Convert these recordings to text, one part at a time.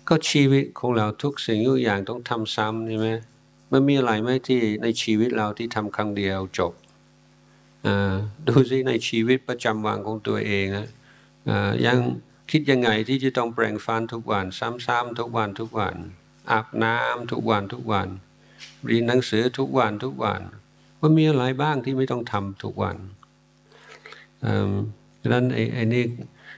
ก็ชีวิตของเราทุกสิ่งทุกอย่างต้องทำซ้ำใช่ไหมมันมีอะไรไหมที่ในชีวิตเราที่ทำครั้งเดียวจบดูสิในชีวิตประจำวันของตัวเองยังคิดยังไงที่จะต้องแปรงฟันทุกวันซ้ำๆทุกวันอาบน้ำทุกวันเรียนหนังสือทุกวันว่ามีอะไรบ้างที่ไม่ต้องทำทุกวันดังนั้นไอ้นี่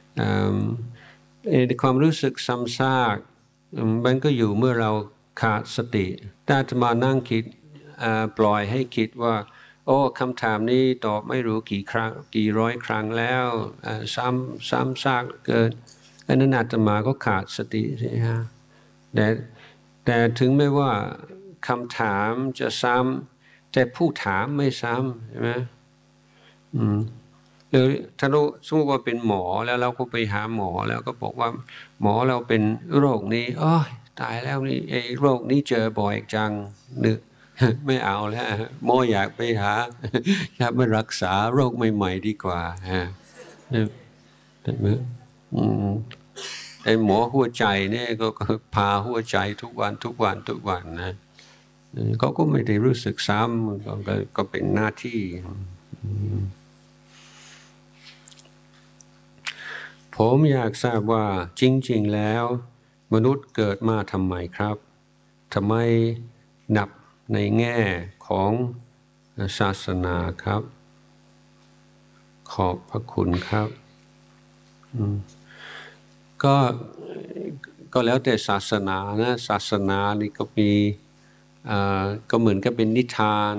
ความรู้สึกซ้ำซากมันก็อยู่เมื่อเราขาดสติถ้าจะมานั่งคิดปล่อยให้คิดว่าโอ้คำถามนี้ตอบไม่รู้กี่ครั้งกี่ร้อยครั้งแล้วซ้ำซากเกินอันนั้นอาตมาก็ขาดสติใช่ไหมฮะแต่ถึงไม่ว่าคำถามจะซ้ำแต่ผู้ถามไม่ซ้ำใช่ไหมหรือถ้าเราสมมติว่าเป็นหมอแล้วเราก็ไปหาหมอแล้วก็บอกว่าหมอเราเป็นโรคนี้อ๋อตายแล้วนี่ไอ้โรคนี้เจอบ่อยจังนึกไม่เอาแล้วหมออยากไปหาอยากไปรักษาโรคใหม่ๆดีกว่าไอ้หมอหัวใจเนี่ยก็พาหัวใจทุกวันนะเขาก็ไม่ได้รู้สึกซ้ำก็เป็นหน้าที่ผมอยากทราบว่าจริงๆแล้วมนุษย์เกิดมาทำไมครับทำไมนับในแง่ของศาสนาครับขอบพระคุณครับก็แล้วแต่ศาสนานะศาสนานี่ก็มีก็เหมือนกับเป็นนิทาน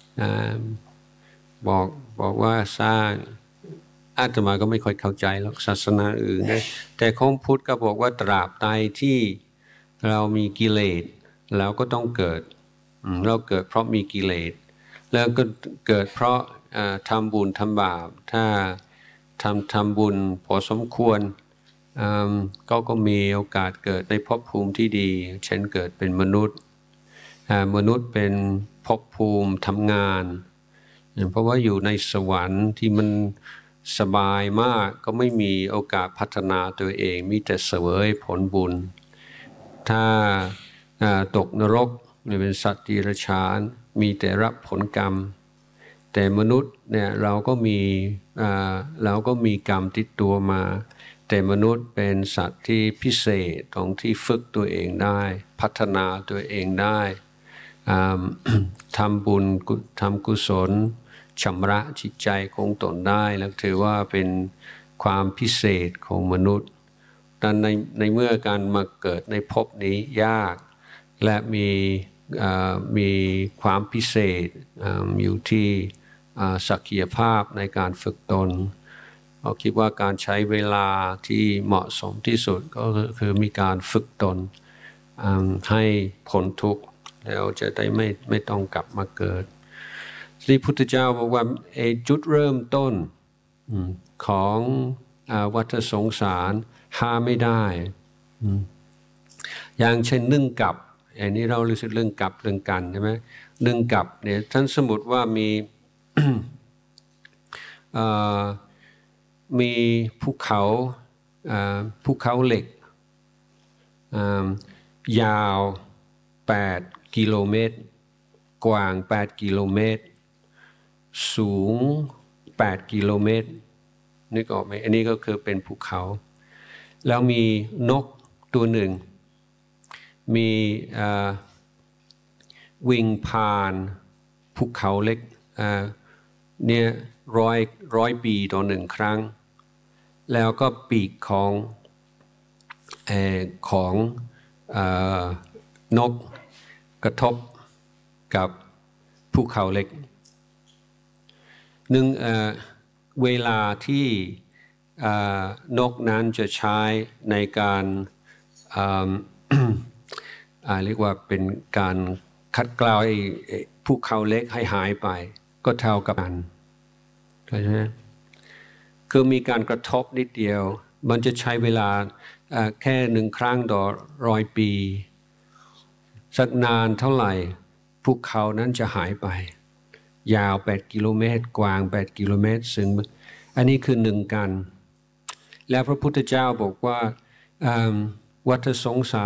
บอกว่าสร้างอาตมาก็ไม่ค่อยเข้าใจหรอกศาสนาอื่นนะแต่ของพุทธก็บอกว่าตราบใดที่เรามีกิเลสเราก็ต้องเกิดเราเกิดเพราะมีกิเลสแล้วก็เกิดเพราะทำบุญทำบาปถ้าทำบุญพอสมควรก็มีโอกาสเกิดในภพภูมิที่ดีเช่นเกิดเป็นมนุษย์เป็นภพภูมิทำงานเพราะว่าอยู่ในสวรรค์ที่มันสบายมากก็ไม่มีโอกาสพัฒนาตัวเองมีแต่เสวยผลบุญถ้าตกนรกเป็นสัตว์ดิรัจฉานมีแต่รับผลกรรมแต่มนุษย์เนี่ยเราก็มีกรรมติดตัวมาแต่มนุษย์เป็นสัตว์ที่พิเศษตรงที่ฝึกตัวเองได้พัฒนาตัวเองได้ทำบุญทำกุศลชำระจิตใจของตนได้แล้วถือว่าเป็นความพิเศษของมนุษย์ดังในเมื่อการมาเกิดในภพนี้ยากและมีความพิเศษอยู่ที่ศักยภาพในการฝึกตนเราคิดว่าการใช้เวลาที่เหมาะสมที่สุดก็คือมีการฝึกตนให้พ้นทุกข์แล้วจะได้ไม่ต้องกลับมาเกิดที่พุทธเจ้าบอกว่าจุดเริ่มต้นของวัฏสงสารหาไม่ได้อย่างเช่นนึ่งกับอันนี้เรารู้สึกเรื่องกับเรื่องกันใช่ไหมนึ่งกับเนี่ยท่านสมมติว่ามีภูเขาเหล็กยาว8 กิโลเมตรกว้าง8 กิโลเมตรสูง8 กิโลเมตรนึกออกไหมอันนี้ก็คือเป็นภูเขาแล้วมีนกตัวหนึ่งมีวิ่งผ่านภูเขาเล็กเนี่ยร้อยปีต่อ1 ครั้งแล้วก็ปีกของนกกระทบกับภูเขาเล็กเวลาที่นกนั้นจะใช้ในการเรียกว่าเป็นการคัดเกลาภูเขาเล็กให้หายไปก็เท่ากับกันเข้าใจไหมคือมีการกระทบนิดเดียวมันจะใช้เวลาแค่1 ครั้งต่อ100 ปีสักนานเท่าไหร่ภูเขานั้นจะหายไปยาว8 กิโลเมตรกว้าง8 กิโลเมตรซึ่งอันนี้คือ1 กันแล้วพระพุทธเจ้าบอกว่าวัฏสงสาร